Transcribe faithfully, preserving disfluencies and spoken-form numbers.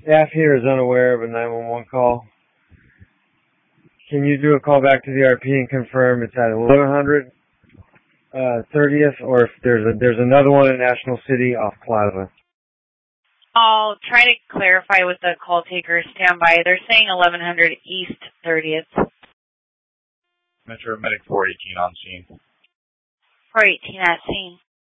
Staff here is unaware of a nine one one call. Can you do a call back to the R P and confirm it's at eleven hundred uh, thirtieth, or if there's a, there's another one in National City off Plaza? I'll try to clarify with the call taker. Stand by. They're saying eleven hundred East thirtieth. Metro Medic four eighteen on scene. four eighteen at scene.